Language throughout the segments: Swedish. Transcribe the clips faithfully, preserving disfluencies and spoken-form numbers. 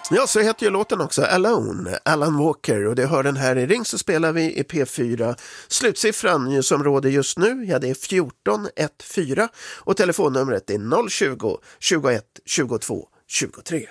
Ja, så heter ju låten också, Alone, Alan Walker, och det hör den här i Ring så spelar vi i P fyra. Slutsiffran som råder just nu, ja det är fjorton fjorton och telefonnumret är noll tjugo, tjugoett, tjugotvå, tjugotre.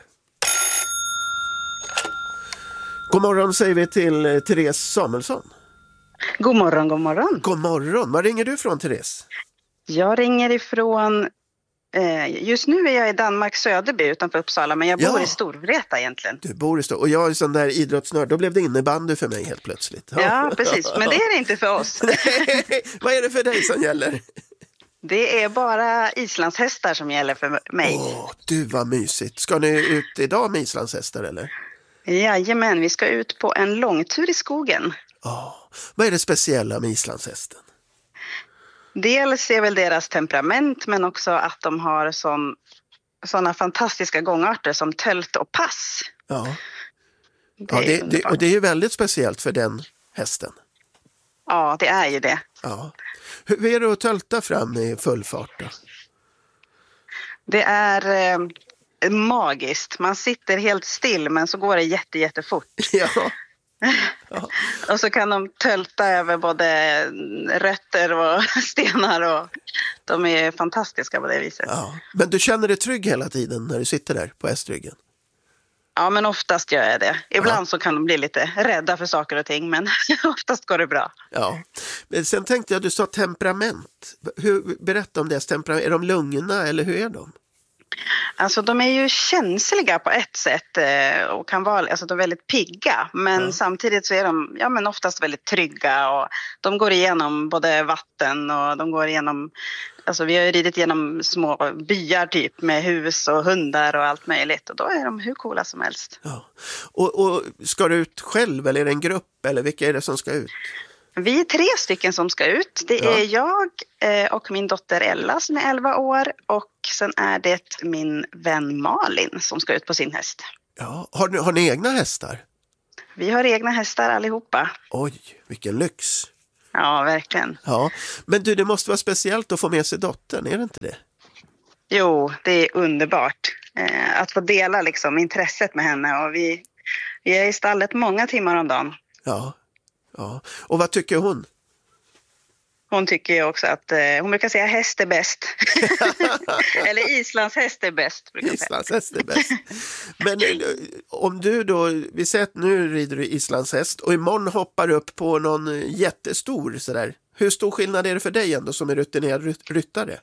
God morgon säger vi till Therese Samuelsson. God morgon, god morgon. God morgon, var ringer du från Therese? Jag ringer ifrån... Just nu är jag i Danmark Söderby utanför Uppsala, men jag bor ja. i Storvreta egentligen. Du bor i Stor... Och jag är sån där idrottsnörd, då blev det innebandy för mig helt plötsligt. Ja, precis, men det är det inte för oss. Nej, vad är det för dig som gäller? Det är bara islandshästar som gäller för mig. Åh, du vad mysigt. Ska ni ut idag med islandshästar eller? Jajamän, vi ska ut på en långtur i skogen. Åh, vad är det speciella med islandshästen? Dels är väl deras temperament, men också att de har sån, såna fantastiska gångarter som tölt och pass. Ja, det, ja det, är det, och det är ju väldigt speciellt för den hästen. Ja, det är ju det. Ja. Hur är det att tölta fram i full fart då? Det är eh, magiskt. Man sitter helt still, men så går det jätte, jättefort. Ja. Ja. Och så kan de tölta över både rötter och stenar och de är fantastiska på det viset. Ja. Men du känner dig trygg hela tiden när du sitter där på hästryggen? Ja, men oftast gör jag det. Ibland ja. så kan de bli lite rädda för saker och ting, men oftast går det bra. Ja. Men sen tänkte jag, du sa temperament. Hur, berätta om deras temperament. Är de lugna eller hur är de? Alltså de är ju känsliga på ett sätt och kan vara, alltså de är väldigt pigga, men ja. samtidigt så är de ja, men oftast väldigt trygga och de går igenom både vatten och de går igenom, alltså vi har ju ridit igenom små byar typ med hus och hundar och allt möjligt och då är de hur coola som helst. Ja. Och, och ska du ut själv eller är det en grupp eller vilka är det som ska ut? Vi är tre stycken som ska ut. Det är ja. jag och min dotter Ella som är elva år och sen är det min vän Malin som ska ut på sin häst. Ja. Har ni, har ni egna hästar? Vi har egna hästar allihopa. Oj, vilken lyx. Ja, verkligen. Ja. Men du, det måste vara speciellt att få med sig dottern, är det inte det? Jo, det är underbart eh, att få dela liksom, intresset med henne och vi, vi är i stallet många timmar om dagen. Ja. Ja. Och vad tycker hon? Hon tycker ju också att, eh, hon brukar säga häst är bäst. Eller Islands häst är bäst. Islands häst är bäst. Men om du då, vi säger att nu rider du Islands häst och imorgon hoppar upp på någon jättestor sådär. Hur stor skillnad är det för dig ändå som är rutinerad ryttare?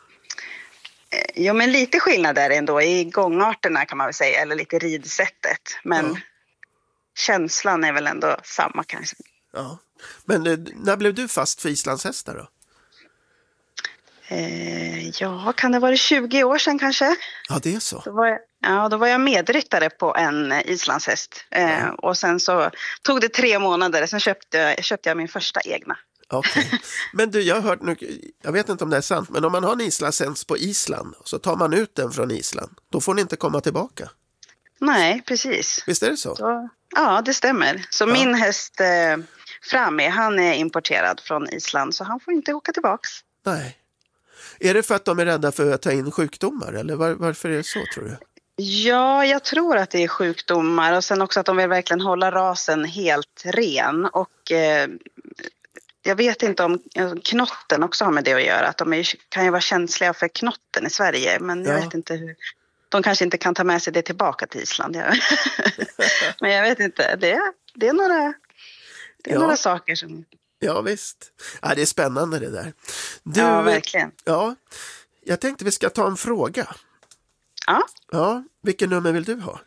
Jo, men lite skillnad är det ändå i gångarterna kan man väl säga, eller lite ridsättet. Men ja. känslan är väl ändå samma kanske. Ja. Men när blev du fast för islandshästar då? Eh, ja, kan det vara tjugo år sedan kanske? Ja, det är så. Då var jag, ja, då var jag medryttare på en islandshäst. Eh, ja. Och sen så tog det tre månader, sen köpte jag, köpte jag min första egna. Okej. Okay. Men du, jag har hört nu, jag vet inte om det är sant, men om man har en islandshäst på Island så tar man ut den från Island, då får den inte komma tillbaka. Nej, precis. Visst är det så? så ja, det stämmer. Så ja. min häst eh, Framme, han är importerad från Island så han får inte åka tillbaks. Nej. Är det för att de är rädda för att ta in sjukdomar eller var, varför är det så tror du? Ja, jag tror att det är sjukdomar och sen också att de vill verkligen hålla rasen helt ren och eh, jag vet inte om knotten också har med det att göra. Att de är, kan ju vara känsliga för knotten i Sverige men jag ja. vet inte hur. De kanske inte kan ta med sig det tillbaka till Island. Ja. Men jag vet inte, det, det är några... Det är ja. några saker som... Ja, visst. Ja, det är spännande det där. Du, ja, verkligen. Ja, jag tänkte vi ska ta en fråga. Ja. Ja, vilken nummer vill du ha?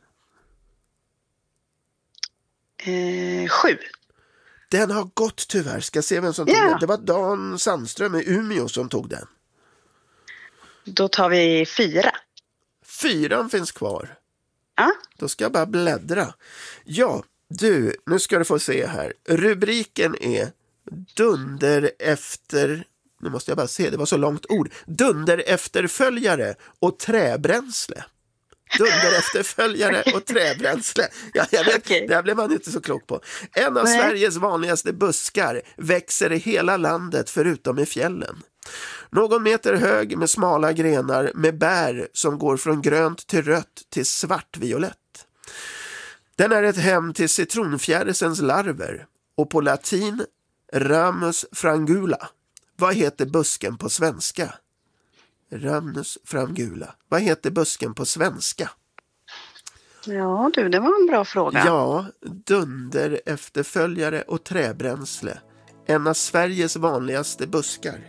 Eh, sju. Den har gått tyvärr. Ska se vem som tog ja. den. Det var Dan Sandström i Umeå som tog den. Då tar vi fyra. Fyran finns kvar. Ja. Då ska jag bara bläddra. Ja, du, nu ska du få se här. Rubriken är Dunder efter... Nu måste jag bara se, det var så långt ord. Dunder efterföljare och träbränsle. Dunder efterföljare och träbränsle. Ja, jag vet, okay. Det här blev man inte så klok på. En av Nej. Sveriges vanligaste buskar växer i hela landet förutom i fjällen. Någon meter hög med smala grenar med bär som går från grönt till rött till svartviolett. Den är ett hem till citronfjärilsens larver och på latin Ramus frangula. Vad heter busken på svenska? Ramus frangula. Vad heter busken på svenska? Ja du, det var en bra fråga. Ja, dunder, efterföljare och träbränsle. En av Sveriges vanligaste buskar.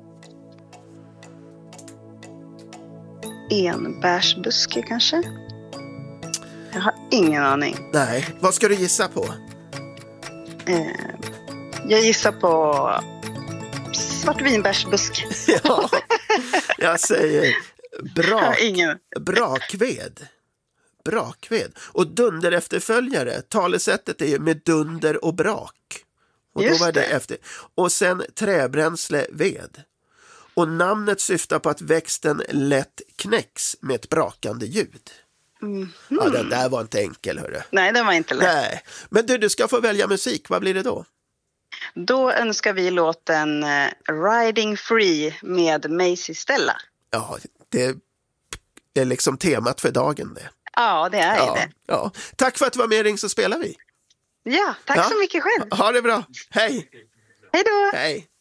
Enbärsbuske kanske? Jag har ingen aning. Nej, vad ska du gissa på? Eh, jag gissar på svartvinbärsbuske. Ja, jag säger brak, ingen. brakved. Brakved. Och dunder efterföljare. Talesättet är ju med dunder och brak. Och Just då var det, det. efter. Och sen träbränsle, ved. Och namnet syftar på att växten lätt knäcks med ett brakande ljud. Mm. Ja, den där var inte enkel, hörru. Nej, det var inte lätt. Nej. Men du, du ska få välja musik. Vad blir det då? Då önskar vi låten eh, Riding Free med Macy Stella. Ja, det är liksom temat för dagen det. Ja, det är Ja, det. ja. Tack för att du var med, Ring så spelar vi. Ja, tack Ja. så mycket själv. Ha det bra. Hej. Hej då. Hej.